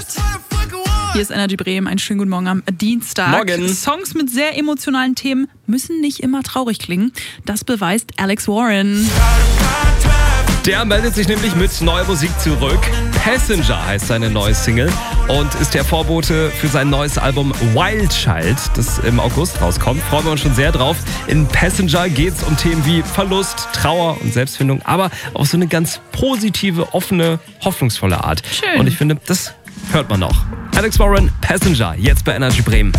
Hier ist Energy Bremen. Einen schönen guten Morgen am Dienstag. Morgen. Songs mit sehr emotionalen Themen müssen nicht immer traurig klingen. Das beweist Alex Warren. Der meldet sich nämlich mit neuer Musik zurück. Passenger heißt seine neue Single und ist der Vorbote für sein neues Album Wild Child, das im August rauskommt. Freuen wir uns schon sehr drauf. In Passenger geht es um Themen wie Verlust, Trauer und Selbstfindung, aber auf so eine ganz positive, offene, hoffnungsvolle Art. Schön. Und ich finde, das hört man noch. Alex Warren, Passenger, jetzt bei Energy Bremen.